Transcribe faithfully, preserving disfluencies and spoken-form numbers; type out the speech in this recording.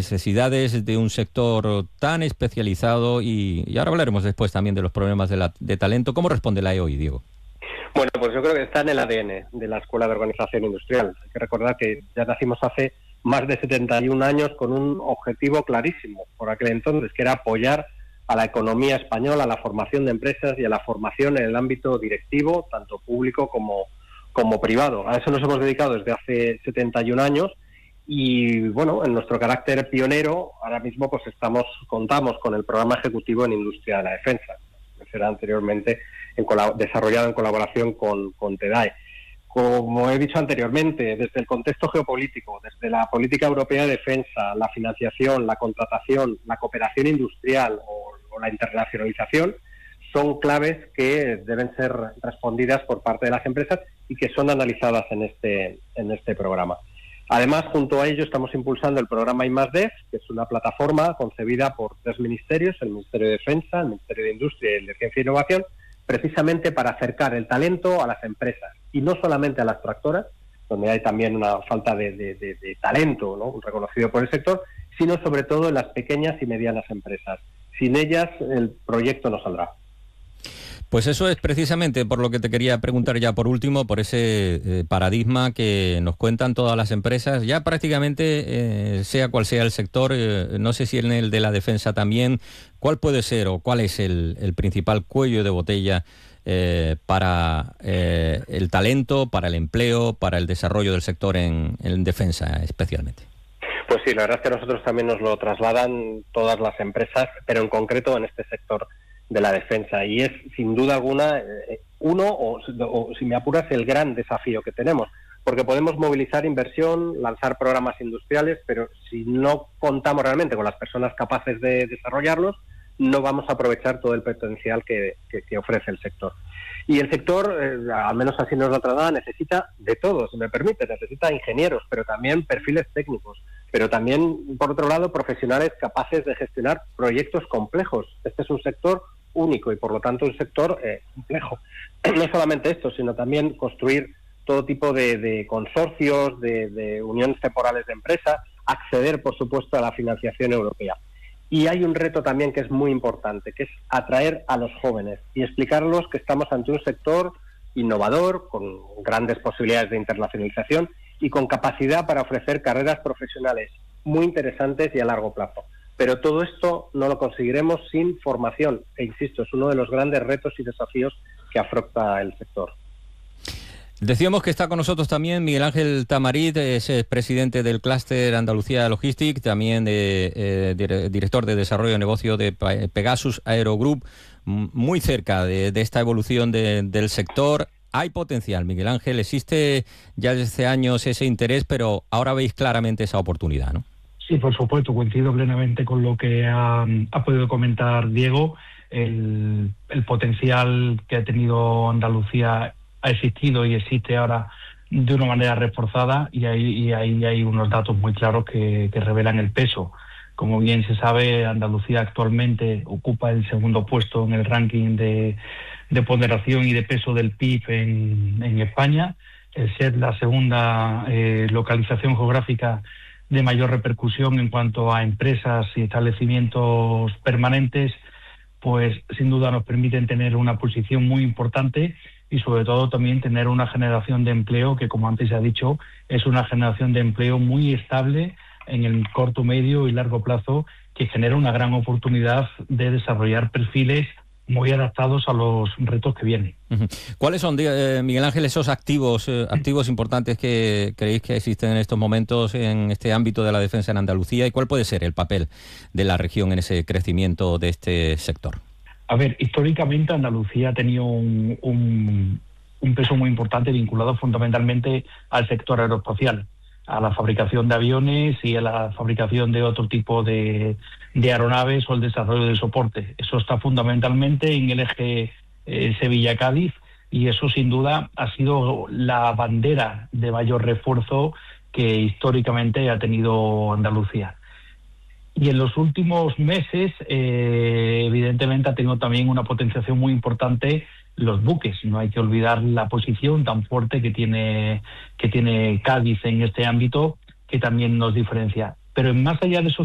necesidades de un sector tan especializado y, y ahora hablaremos después también de los problemas de, la, de talento. ¿Cómo responde la E O I, Diego? Bueno, pues yo creo que está en el A D N de la Escuela de Organización Industrial. Hay que recordar que ya nacimos hace más de setenta y un años con un objetivo clarísimo por aquel entonces, que era apoyar a la economía española, a la formación de empresas y a la formación en el ámbito directivo, tanto público como, como privado. A eso nos hemos dedicado desde hace setenta y un años y, bueno, en nuestro carácter pionero, ahora mismo pues estamos contamos con el Programa Ejecutivo en Industria de la Defensa, que será anteriormente en colab- desarrollado en colaboración con, con TEDAE. Como he dicho anteriormente, desde el contexto geopolítico, desde la política europea de defensa, la financiación, la contratación, la cooperación industrial o, o la internacionalización, son claves que deben ser respondidas por parte de las empresas y que son analizadas en este, en este programa. Además, junto a ello, estamos impulsando el programa I más D, que es una plataforma concebida por tres ministerios, el Ministerio de Defensa, el Ministerio de Industria y el de Ciencia e Innovación, precisamente para acercar el talento a las empresas, y no solamente a las tractoras, donde hay también una falta de, de, de, de talento, ¿no?, reconocido por el sector, sino sobre todo en las pequeñas y medianas empresas. Sin ellas el proyecto no saldrá. Pues eso es precisamente por lo que te quería preguntar ya por último, por ese eh, paradigma que nos cuentan todas las empresas, ya prácticamente eh, sea cual sea el sector, eh, no sé si en el de la defensa también, ¿cuál puede ser o cuál es el, el principal cuello de botella eh, para eh, el talento, para el empleo, para el desarrollo del sector en, en defensa especialmente? Pues sí, la verdad es que a nosotros también nos lo trasladan todas las empresas, pero en concreto en este sector de la defensa, y es sin duda alguna eh, uno, o, o si me apuras, el gran desafío que tenemos, porque podemos movilizar inversión, lanzar programas industriales, pero si no contamos realmente con las personas capaces de desarrollarlos, no vamos a aprovechar todo el potencial que, que, que ofrece el sector. Y el sector, eh, al menos así nos lo traslada, necesita de todo, si me permite, necesita ingenieros, pero también perfiles técnicos, pero también, por otro lado, profesionales capaces de gestionar proyectos complejos. Este es un sector único y, por lo tanto, un sector eh, complejo. No solamente esto, sino también construir todo tipo de, de consorcios, de, de uniones temporales de empresas, acceder, por supuesto, a la financiación europea. Y hay un reto también que es muy importante, que es atraer a los jóvenes y explicarles que estamos ante un sector innovador, con grandes posibilidades de internacionalización y con capacidad para ofrecer carreras profesionales muy interesantes y a largo plazo. Pero todo esto no lo conseguiremos sin formación, e insisto, es uno de los grandes retos y desafíos que afronta el sector. Decíamos que está con nosotros también Miguel Ángel Tamarit, es presidente del Clúster Andalucía Logistics, también de, eh, director de desarrollo de negocio de Pegasus Aero Group, muy cerca de, de esta evolución de, del sector. Hay potencial, Miguel Ángel, existe ya desde años ese interés, pero ahora veis claramente esa oportunidad, ¿no? Sí, por supuesto, coincido plenamente con lo que ha, ha podido comentar Diego. El, el potencial que ha tenido Andalucía ha existido y existe ahora de una manera reforzada, y ahí y ahí hay unos datos muy claros que, que revelan el peso. Como bien se sabe, Andalucía actualmente ocupa el segundo puesto en el ranking de, de ponderación y de peso del P I B en, en España. El ser la segunda eh, localización geográfica de mayor repercusión en cuanto a empresas y establecimientos permanentes, pues sin duda nos permiten tener una posición muy importante y sobre todo también tener una generación de empleo que, como antes se ha dicho, es una generación de empleo muy estable en el corto, medio y largo plazo, que genera una gran oportunidad de desarrollar perfiles muy adaptados a los retos que vienen. ¿Cuáles son, eh, Miguel Ángel, esos activos eh, activos importantes que creéis que existen en estos momentos en este ámbito de la defensa en Andalucía, y cuál puede ser el papel de la región en ese crecimiento de este sector? A ver, históricamente Andalucía ha tenido un, un, un peso muy importante vinculado fundamentalmente al sector aeroespacial, a la fabricación de aviones y a la fabricación de otro tipo de, de aeronaves o el desarrollo de soporte. Eso está fundamentalmente en el eje eh, Sevilla-Cádiz, y eso sin duda ha sido la bandera de mayor refuerzo que históricamente ha tenido Andalucía. Y en los últimos meses, eh, evidentemente, ha tenido también una potenciación muy importante los buques. No hay que olvidar la posición tan fuerte que tiene que tiene Cádiz en este ámbito, que también nos diferencia. Pero más allá de esos